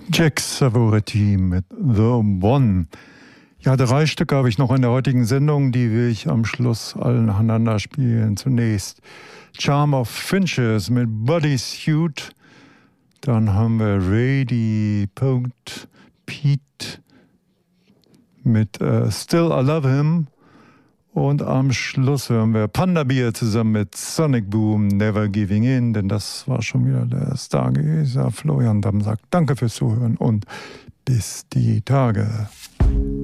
Jack Savoretti mit The One. Ja, 3 Stücke habe ich noch in der heutigen Sendung, die will ich am Schluss alle nacheinander spielen. Zunächst Charm of Finches mit Bodysuit. Dann haben wir Rady Pete mit Still I Love Him. Und am Schluss hören wir Panda Bear zusammen mit Sonic Boom, Never Giving In, denn das war schon wieder der Stargazer. Florian Damm sagt danke fürs Zuhören und bis die Tage.